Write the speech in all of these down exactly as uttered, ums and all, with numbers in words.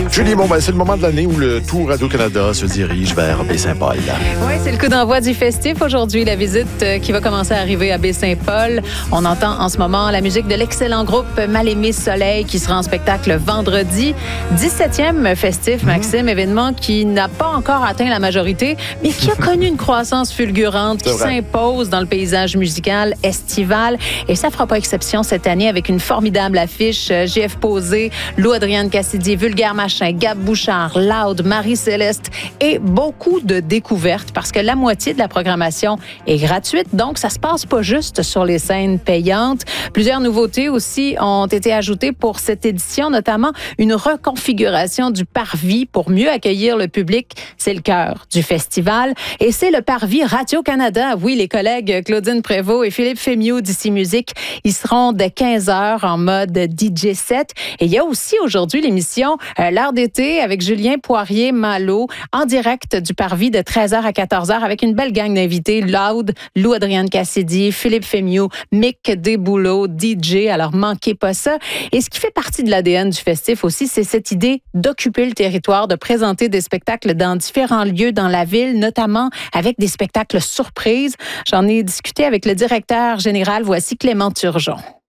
Julie, bon, ben, c'est le moment de l'année où le Tour Radio-Canada se dirige vers Baie-Saint-Paul. Oui, c'est le coup d'envoi du festif aujourd'hui. La visite qui va commencer à arriver à Baie-Saint-Paul. On entend en ce moment la musique de l'excellent groupe Mal-Aimé Soleil qui sera en spectacle vendredi. dix-septième festif, Maxime, mmh. événement qui n'a pas encore atteint la majorité, mais qui a connu une croissance fulgurante qui s'impose dans le paysage musical estival. Et ça ne fera pas exception cette année avec une formidable affiche. J F Posé, Lou Adrienne Cassidy, Vulgaire Machin, Gab Bouchard, Loud, Marie-Céleste et beaucoup de découvertes parce que la moitié de la programmation est gratuite. Donc, ça se passe pas juste sur les scènes payantes. Plusieurs nouveautés aussi ont été ajoutées pour cette édition, notamment une reconfiguration du parvis pour mieux accueillir le public. C'est le cœur du festival. Et c'est le parvis Radio-Canada. Oui, les collègues Claudine Prévost et Philippe Fémieux d'Ici Musique, ils seront de quinze heures en mode D J set. Et il y a aussi aujourd'hui l'émission euh, L'heure d'été avec Julien Poirier-Malo en direct du parvis de treize heures à quatorze heures avec une belle gang d'invités. Loud, Lou Adrienne Cassidy, Philippe Fémieux, Mick Desbouleaux, D J. Alors, manquez pas ça. Et ce qui fait partie de l'A D N du festif aussi, c'est cette idée d'occuper le territoire, de présenter des spectacles dans différents lieux dans la ville, notamment avec des spectacles surprises. J'en ai discuté avec le directeur général. Voici Clément Turgeon.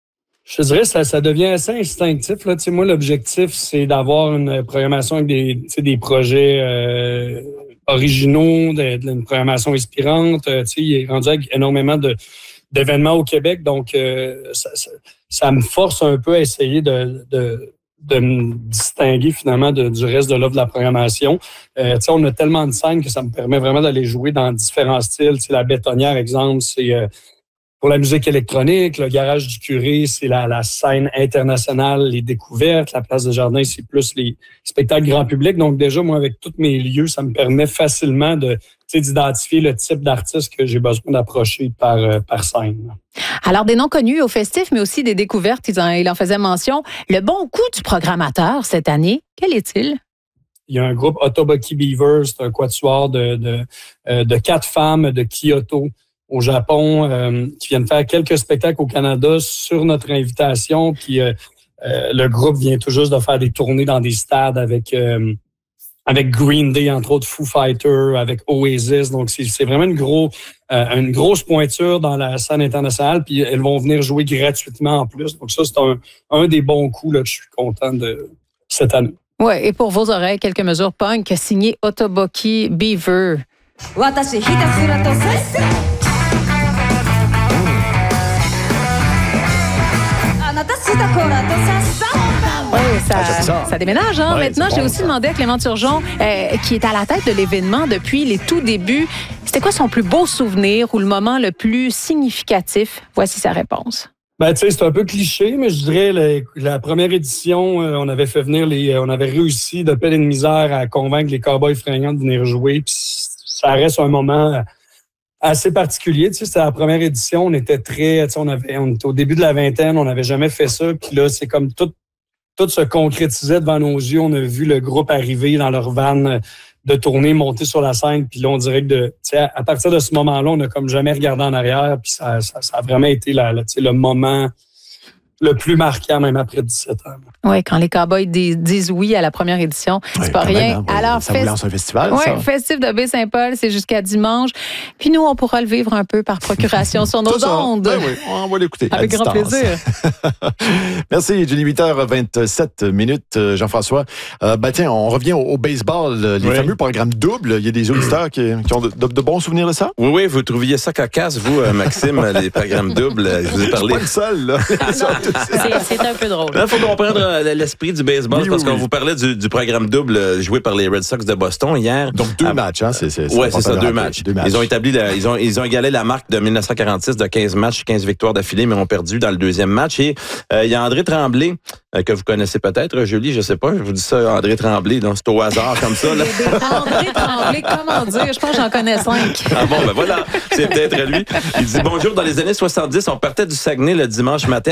Je dirais que ça, ça devient assez instinctif. Là. Moi, l'objectif, c'est d'avoir une programmation avec des, des projets euh, originaux, de, de, une programmation inspirante. Euh, il est rendu avec énormément de, d'événements au Québec. Donc, euh, ça, ça, ça me force un peu à essayer de, de, de me distinguer finalement de, du reste de l'offre de la programmation. Euh, on a tellement de scènes que ça me permet vraiment d'aller jouer dans différents styles. T'sais, la Bétonnière, exemple, c'est... Euh, Pour la musique électronique, le Garage du Curé, c'est la, la scène internationale, les découvertes. La Place de Jardin, c'est plus les spectacles grand public. Donc déjà, moi, avec tous mes lieux, ça me permet facilement de, d'identifier le type d'artiste que j'ai besoin d'approcher par, par scène. Alors, des noms connus au festif, mais aussi des découvertes, il en, il en faisait mention. Le bon coup du programmateur cette année, quel est-il? Il y a un groupe Otoboki Beavers, c'est un quatuor de, de, de quatre femmes de Kyoto au Japon, euh, qui viennent faire quelques spectacles au Canada sur notre invitation. Puis euh, euh, le groupe vient tout juste de faire des tournées dans des stades avec euh, avec Green Day, entre autres Foo Fighters, avec Oasis. Donc, c'est, c'est vraiment une, gros, euh, une grosse pointure dans la scène internationale. Puis elles vont venir jouer gratuitement en plus. Donc ça, c'est un, un des bons coups là, que je suis content de cette année. Oui, et pour vos oreilles, quelques mesures punk signées Otoboki Beaver. Oui, ça, ah, ça. ça déménage. Hein? Ouais, Maintenant, j'ai bon, aussi ça. demandé à Clément Turgeon, euh, qui est à la tête de l'événement depuis les tout débuts, c'était quoi son plus beau souvenir ou le moment le plus significatif? Voici sa réponse. Ben, tu sais, c'est un peu cliché, mais je dirais la, la première édition, euh, on avait fait venir les, on avait réussi de peine et de misère à convaincre les Cowboys fringants de venir jouer. Puis ça reste un moment assez particulier. Tu sais, c'était la première édition, on était très, tu sais, on avait, on était au début de la vingtaine, on n'avait jamais fait ça. Puis là, c'est comme tout, tout se concrétisait devant nos yeux. On a vu le groupe arriver dans leur van de tournée, monter sur la scène. Puis là, on dirait que de, tu sais, à partir de ce moment-là, on n'a comme jamais regardé en arrière. Puis ça, ça, ça a vraiment été la, la, tu sais, le moment le plus marquant, même après dix-sept ans. Oui, quand les Cowboys disent oui à la première édition, c'est oui, pas rien. Même, hein, Alors, ça vous lance un festival, oui, ça. festif de Baie-Saint-Paul, c'est jusqu'à dimanche. Puis nous, on pourra le vivre un peu par procuration sur nos ondes. Oui, oui, on va l'écouter. Avec grand plaisir. Merci, Julie. huit heures vingt-sept minutes, Jean-François. Euh, ben tiens, on revient au, au baseball, les oui. fameux programmes doubles. Il y a des auditeurs qui, qui ont de, de, de bons souvenirs de ça? Oui, oui, vous trouviez ça cocasse, vous, Maxime, les programmes doubles. Je vous ai parlé. Je suis pas le seul, là. c'est, c'est un peu drôle. Il faut comprendre l'esprit du baseball, oui, parce oui, qu'on oui. vous parlait du, du programme double joué par les Red Sox de Boston hier. Donc deux à... matchs, hein? C'est, c'est, c'est oui, c'est ça, deux matchs. deux matchs. Ils ont établi, la, ils, ont, ils ont égalé la marque de dix-neuf cent quarante-six de quinze matchs, quinze victoires d'affilée, mais ont perdu dans le deuxième match. Et euh, il y a André Tremblay, euh, que vous connaissez peut-être, Julie, je sais pas, je vous dis ça, André Tremblay, donc c'est au hasard comme ça. Là. André Tremblay, comment dire? Je pense que j'en connais cinq. Ah bon, ben voilà, c'est peut-être lui. Il dit, bonjour, dans les années soixante-dix, on partait du Saguenay le dimanche matin à sept heures.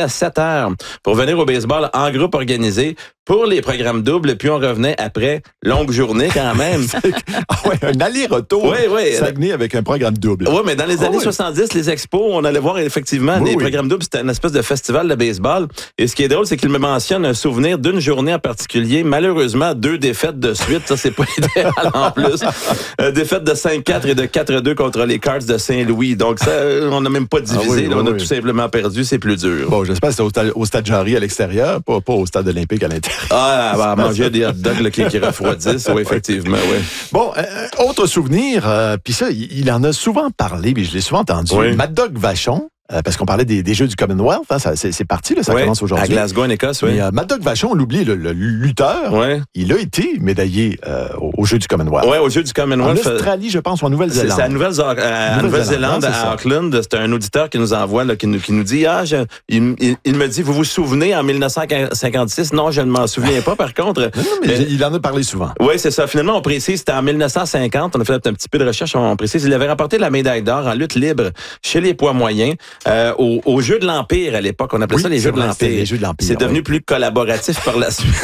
Angleterre pour venir au baseball en groupe organisé pour les programmes doubles, puis on revenait après longue journée quand même. Ah ouais, un aller-retour. Oui, oui. Saguenay avec un programme double. Oui, mais dans les Ah années ouais. soixante-dix, les expos, on allait voir effectivement Oui, les oui. programmes doubles. C'était une espèce de festival de baseball. Et ce qui est drôle, c'est qu'il me mentionne un souvenir d'une journée en particulier. Malheureusement, deux défaites de suite. Ça, c'est pas idéal en plus. Euh, défaite de cinq quatre et de quatre deux contre les Cards de Saint-Louis. Donc, ça, on n'a même pas divisé. Ah oui, là, oui, on a oui. tout simplement perdu. C'est plus dur. Bon, j'espère que c'était au stade, au stade Jarry à l'extérieur, pas, pas au stade olympique à l'intérieur. Ah, bah, manger des hot dogs là, qui, qui refroidissent. Oui, effectivement, oui. Bon, euh, autre souvenir, euh, puis ça, il, il en a souvent parlé, puis je l'ai souvent entendu. Oui. Mad Dog Vachon, euh, parce qu'on parlait des, des Jeux du Commonwealth, hein, ça, c'est, c'est parti, là, ça Oui, commence aujourd'hui. à Glasgow, en Écosse, oui. Mais euh, Mad Dog Vachon, on l'oublie, le, le lutteur, Oui. il a été médaillé euh, aux, aux Jeux du Commonwealth. Oui, aux Jeux du En Commonwealth. Australie, je pense, ou en C'est, Nouvelle-Zélande. c'est à Nouvelle- à Nouvelle-Zélande, Nouvelle-Zélande, hein, c'est à ça. Auckland. C'est un auditeur qui nous envoie, là, qui, nous, qui nous dit, ah, je- il, il- il me dit, vous vous souvenez en dix-neuf cent cinquante-six? Non, je ne m'en souviens pas, par contre. Non, non, mais Mais- il en a parlé souvent. Oui, c'est ça. Finalement, on précise, c'était en dix-neuf cent cinquante. On a fait un petit peu de recherche. On précise, il avait remporté la médaille d'or en lutte libre chez les poids moyens euh, aux, aux Jeux de l'Empire à l'époque. On appelait Oui, ça les c'est Jeux de vrai, c'était l'Empire. les Jeux de l'Empire, C'est devenu oui. plus collaboratif par la suite.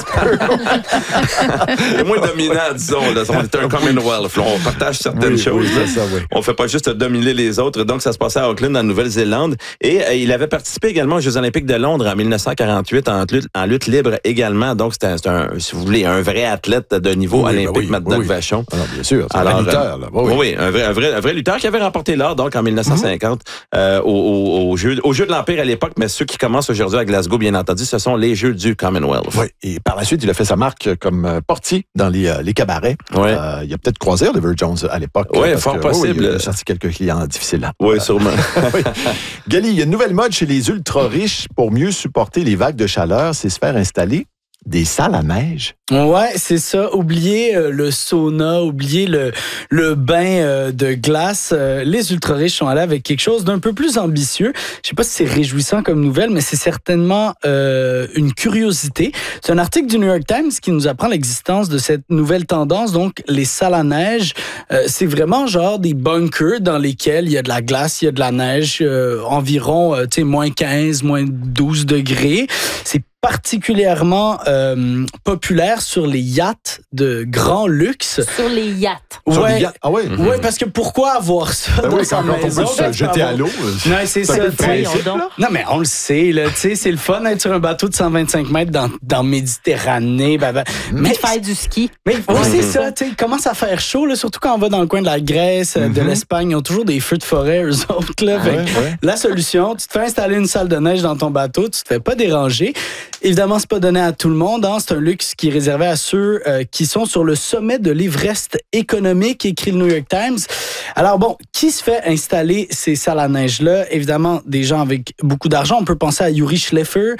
C'est moins dominant, disons. Là. On était un Commonwealth. Là. On partage certaines Oui, choses. oui, là. c'est ça, oui. On fait pas juste dominer les autres. Donc, ça se passait à Auckland, en Nouvelle-Zélande. Et euh, il avait participé également aux Jeux olympiques de Londres en dix-neuf cent quarante-huit en lutte, en lutte libre également. Donc, c'était, c'était un, si vous voulez, un vrai athlète de niveau Oui, olympique, ben oui, Mad oui, Dog oui. Vachon. Alors, bien sûr, c'est Alors, un lutteur, là. Oui, Oui, oui. oui, un vrai, un vrai, un vrai lutteur qui avait remporté l'or, donc, en dix-neuf cent cinquante, euh, au, au, au, jeu, au Jeu de l'Empire à l'époque, mais ceux qui commencent aujourd'hui à Glasgow, bien entendu, ce sont les Jeux du Commonwealth. Oui, et par la suite, il a fait sa marque comme euh, portier dans les, euh, les cabarets. Oui. Euh, il a peut-être croisé Oliver Jones à l'époque. Oui, parce fort que, possible. Oui, il a sorti quelques clients difficiles là. Oui, sûrement. Oui. Gali, il y a une nouvelle mode chez les ultra-riches pour mieux supporter les vagues de chaleur, c'est se faire installer des salles à neige. Ouais, c'est ça. Oubliez euh, le sauna, oubliez le, le bain euh, de glace. Euh, les ultra-riches sont allés avec quelque chose d'un peu plus ambitieux. Je sais pas si c'est réjouissant comme nouvelle, mais c'est certainement euh, une curiosité. C'est un article du New York Times qui nous apprend l'existence de cette nouvelle tendance. Donc, les salles à neige, euh, c'est vraiment genre des bunkers dans lesquels il y a de la glace, il y a de la neige, euh, environ, euh, tu sais, moins quinze, moins douze degrés. C'est particulièrement euh, populaire sur les yachts de grand luxe. Sur les yachts. Sur Ouais. les yachts. Ah oui? Oui, parce que pourquoi avoir ça Ben dans oui, sa quand, quand on maison? peut se jeter à l'eau. Non, c'est ça. un peu tu sais. principe, donc. là. Non, mais on le sait, là, tu sais, c'est le fun d'être sur un bateau de cent vingt-cinq mètres dans, dans Méditerranée. Ben, ben, Mais faire du ski. mais oui, c'est ça, tu sais, il commence à faire chaud, là, surtout quand on va dans le coin de la Grèce, de l'Espagne. Ils ont toujours des feux de forêt, eux autres. Là. Fait que Ouais, ouais. La solution, tu te fais installer une salle de neige dans ton bateau, tu te fais pas déranger. Évidemment, c'est pas donné à tout le monde. Hein. C'est un luxe qui est réservé à ceux euh, qui sont sur le sommet de l'Everest économique, écrit le New York Times. Alors bon, qui se fait installer ces salles à neige-là? Évidemment, des gens avec beaucoup d'argent. On peut penser à Yuri Schleffer, euh,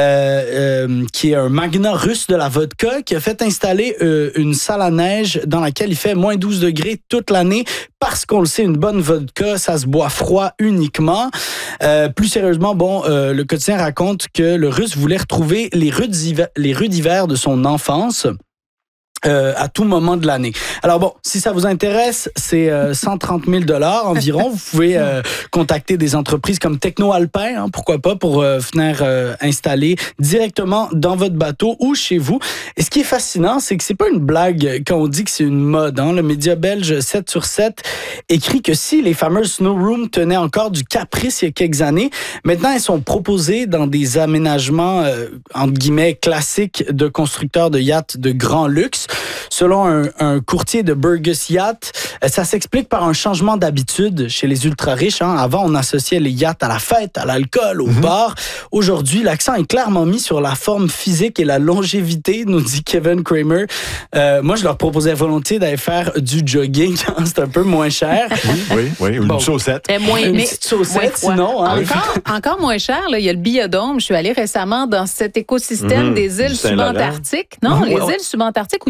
euh, qui est un magnat russe de la vodka, qui a fait installer euh, une salle à neige dans laquelle il fait moins douze degrés toute l'année, parce qu'on le sait, une bonne vodka, ça se boit froid uniquement. Euh, plus sérieusement, bon, euh, le quotidien raconte que le Russe voulait retrouver les rues d'hiver, les rues d'hiver de son enfance. Euh, à tout moment de l'année. Alors bon, si ça vous intéresse, c'est euh, cent trente mille dollars environ. Vous pouvez euh, contacter des entreprises comme Techno Alpin, hein, pourquoi pas, pour euh, venir euh, installer directement dans votre bateau ou chez vous. Et ce qui est fascinant, c'est que c'est pas une blague quand on dit que c'est une mode. Hein. Le média belge sept sur sept écrit que si les fameuses snow rooms tenaient encore du caprice il y a quelques années, maintenant elles sont proposées dans des aménagements euh, entre guillemets classiques de constructeurs de yachts de grand luxe. Selon un, un courtier de Burgess Yacht, ça s'explique par un changement d'habitude chez les ultra-riches. Hein. Avant, on associait les yachts à la fête, à l'alcool, au mm-hmm. bar. Aujourd'hui, l'accent est clairement mis sur la forme physique et la longévité, nous dit Kevin Kramer. Euh, moi, je leur proposais volontiers d'aller faire du jogging. C'est un peu moins cher. Oui, oui, oui. Une Bon. chaussette. Et moins, Une mais- petite chaussette, moins froid. sinon. Hein. Encore, encore moins cher, là, il y a le biodôme. Je suis allée récemment dans cet écosystème Mhm. des îles Du Saint-Laurent. subantarctiques. Non, Oui, les oui. îles subantarctiques où il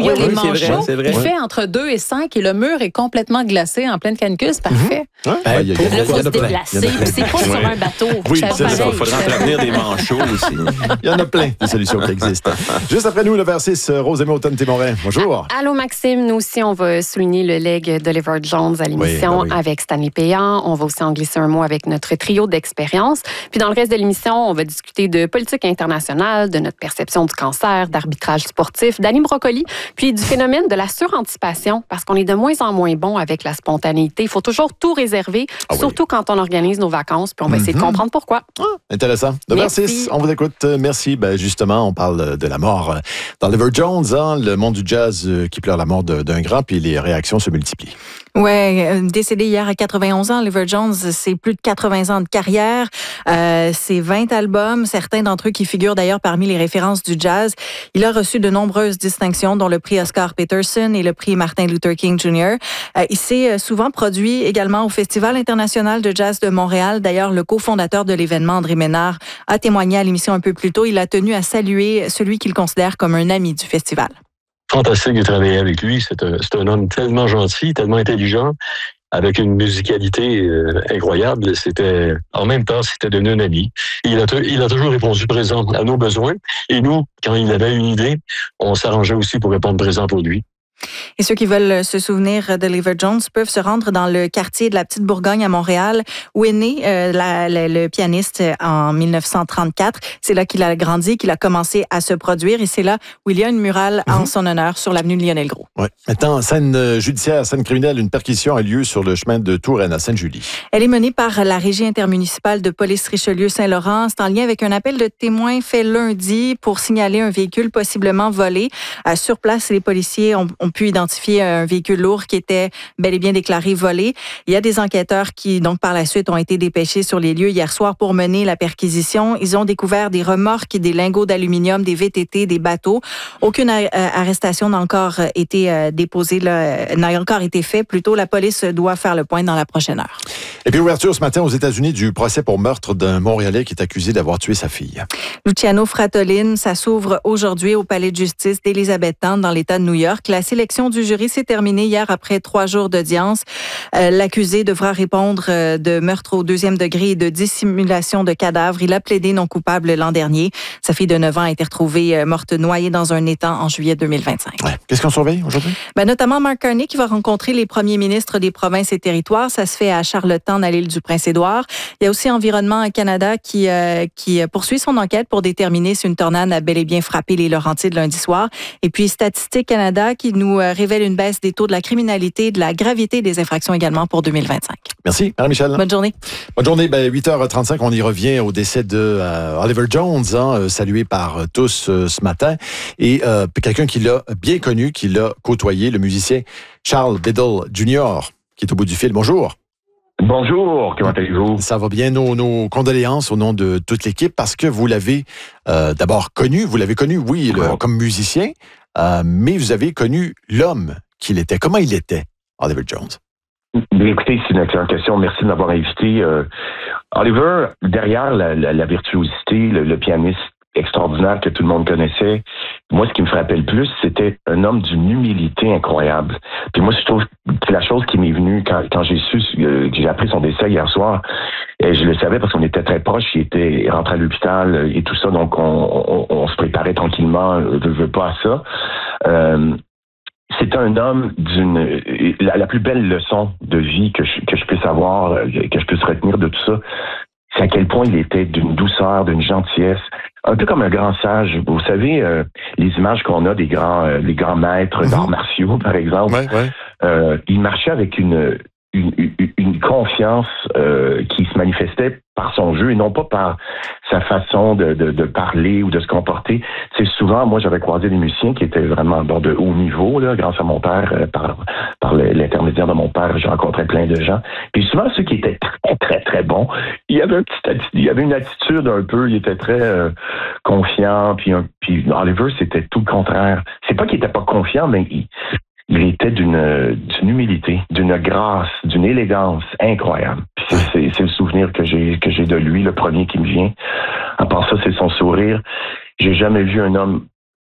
voit les oui, c'est vrai, manchots. c'est vrai. Il Ouais. fait entre deux et cinq et le mur est complètement glacé en pleine canicule. C'est parfait. Ouais, Ben, il y a- pour- il y a- Là, il il y faut en se a plein. déplacer. Il y en a Puis c'est pas sur Ouais. un bateau. Oui, Ça c'est pareil. ça. Il faudrait entretenir des manchots aussi. Il y en a plein de solutions qui existent. Juste après nous, le vers six, Rosemée Automne-Témorin. Bonjour. Allô Maxime, nous aussi on va souligner le leg d'Oliver Jones à l'émission Oui, ben oui. avec Stanley Payan. On va aussi en glisser un mot avec notre trio d'expérience. Puis dans le reste de l'émission, on va discuter de politique internationale, de notre perception du cancer, d'arbitrage sportif, d'Annie Brocoli, puis du phénomène de la suranticipation, parce qu'on est de moins en moins bon avec la spontanéité. Il faut toujours tout réserver, Ah oui. surtout quand on organise nos vacances, puis on va essayer de comprendre pourquoi. Intéressant. Le vers Merci. six, on vous écoute. Euh, Merci. Ben, justement, on parle de la mort euh, d'Oliver Jones, hein, le monde du jazz euh, qui pleure la mort de- d'un grand, puis les réactions se multiplient. Ouais, euh, décédé hier à quatre-vingt-onze ans, Oliver Jones, c'est plus de quatre-vingts ans de carrière, euh, c'est vingt albums, certains d'entre eux qui figurent d'ailleurs parmi les références du jazz. Il a reçu de nombreuses distinctions, dont le prix Oscar Peterson et le prix Martin Luther King junior Euh, il s'est souvent produit également au Festival international de jazz de Montréal. D'ailleurs, le cofondateur de l'événement, André Ménard, a témoigné à l'émission un peu plus tôt. Il a tenu à saluer celui qu'il considère comme un ami du festival. Fantastique de travailler avec lui. C'est un, c'est un homme tellement gentil, tellement intelligent, avec une musicalité euh, incroyable. C'était, en même temps, c'était devenu un ami. Il a, te- il a toujours répondu présent à nos besoins. Et nous, quand il avait une idée, on s'arrangeait aussi pour répondre présent pour lui. Et ceux qui veulent se souvenir d'Oliver Jones peuvent se rendre dans le quartier de la Petite Bourgogne à Montréal, où est né euh, la, la, le pianiste en dix-neuf cent trente-quatre. C'est là qu'il a grandi, qu'il a commencé à se produire, et c'est là où il y a une murale en son honneur sur l'avenue de Lionel-Gros. Ouais. Maintenant, scène euh, judiciaire, scène criminelle, une perquisition a lieu sur le chemin de Touraine à Sainte-Julie. Elle est menée par la Régie intermunicipale de police Richelieu-Saint-Laurent. C'est en lien avec un appel de témoins fait lundi pour signaler un véhicule possiblement volé. Euh, sur place, les policiers ont, ont pu identifier un véhicule lourd qui était bel et bien déclaré volé. Il y a des enquêteurs qui, donc, par la suite, ont été dépêchés sur les lieux hier soir pour mener la perquisition. Ils ont découvert des remorques, des lingots d'aluminium, des V T T, des bateaux. Aucune arrestation n'a encore été déposée, là, n'a encore été faite. Plutôt, la police doit faire le point dans la prochaine heure. Et puis, ouverture ce matin aux États-Unis du procès pour meurtre d'un Montréalais qui est accusé d'avoir tué sa fille. Luciano Fratellin, ça s'ouvre aujourd'hui au palais de justice d'Elizabethtown dans l'État de New York. La sélection du jury s'est terminée hier après trois jours d'audience. Euh, l'accusé devra répondre euh, de meurtre au deuxième degré et de dissimulation de cadavres. Il a plaidé non coupable l'an dernier. Sa fille de neuf ans a été retrouvée euh, morte noyée dans un étang en juillet deux mille vingt-cinq. Ouais. Qu'est-ce qu'on surveille aujourd'hui? Ben, notamment Mark Carney qui va rencontrer les premiers ministres des provinces et territoires. Ça se fait à Charlottetown, à l'île du Prince-Édouard. Il y a aussi Environnement Canada qui, euh, qui poursuit son enquête pour déterminer si une tornade a bel et bien frappé les Laurentides lundi soir. Et puis Statistique Canada qui nous révèle une baisse des taux de la criminalité et de la gravité des infractions également pour deux mille vingt-cinq. Merci, Marie-Michel. Bonne journée. Bonne journée. Ben, huit heures trente-cinq, on y revient au décès de euh, Oliver Jones, hein, euh, salué par euh, tous euh, ce matin. Et euh, quelqu'un qui l'a bien connu, qui l'a côtoyé, le musicien Charles Biddle junior, qui est au bout du fil. Bonjour. Bonjour, comment allez-vous? Ça va bien, nos, nos condoléances au nom de toute l'équipe, parce que vous l'avez euh, d'abord connu, vous l'avez connu, oui, le, comme musicien, euh, mais vous avez connu l'homme qu'il était. Comment il était, Oliver Jones? Bien, écoutez, c'est une excellente question. Merci de m'avoir invité. Euh, Oliver, derrière la, la, la virtuosité, le, le pianiste extraordinaire que tout le monde connaissait, moi, ce qui me frappait le plus, c'était un homme d'une humilité incroyable. Puis moi, je trouve que la chose qui m'est venue quand, quand j'ai su, euh, que j'ai appris son décès hier soir, et je le savais parce qu'on était très proches, il était rentré à l'hôpital et tout ça, donc on, on, on se préparait tranquillement, je veux pas à ça. Euh, C'est un homme d'une la, la plus belle leçon de vie que je, que je puisse avoir, que je puisse retenir de tout ça, c'est à quel point il était d'une douceur, d'une gentillesse, un peu comme un grand sage. Vous savez, euh, les images qu'on a des grands, euh, les grands maîtres mm-hmm. d'arts martiaux, par exemple, ouais, ouais. Euh, il marchait avec une une, une, une confiance euh, qui se manifestait par son jeu et non pas par sa façon de, de, de parler ou de se comporter. C'est souvent, moi, j'avais croisé des musiciens qui étaient vraiment bon, de haut niveau, là, grâce à mon père, euh, par, par l'intermédiaire de mon père, j'ai rencontré plein de gens. Puis souvent, ceux qui étaient très, très, très bons, il y avait un petit, il y avait une attitude un peu, il était très euh, confiant, puis, un, puis Oliver, c'était tout le contraire. C'est pas qu'il était pas confiant, mais il, il était d'une, d'une humilité, d'une grâce, d'une élégance incroyable. Puis c'est, c'est, c'est le souvenir que j'ai, que j'ai de lui, le premier qui me vient. À part ça, c'est son sourire. J'ai jamais vu un homme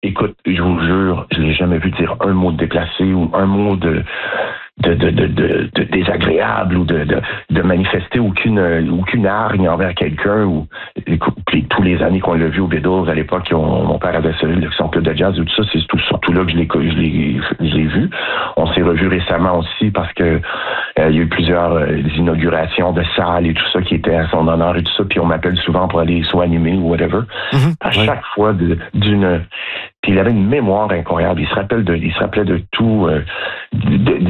écoute, je vous jure, je l'ai jamais vu dire un mot de déplacé ou un mot de de, de, de, de, de désagréable ou de, de, de manifester aucune aucune hargne envers quelqu'un. Ou écoute, puis, tous les années qu'on l'a vu au Beatles, à l'époque, on, mon père avait son club de jazz et tout ça, c'est tout, surtout là que je l'ai, je l'ai, je l'ai vu. On s'est revu récemment aussi parce que euh, il y a eu plusieurs euh, inaugurations de salles et tout ça qui étaient à son honneur et tout ça, puis on m'appelle souvent pour aller soit animer ou whatever. Mm-hmm. À ouais. chaque fois de, d'une... Puis il avait une mémoire incroyable. Il se rappelle de, il se rappelait de tout. Euh, de, de,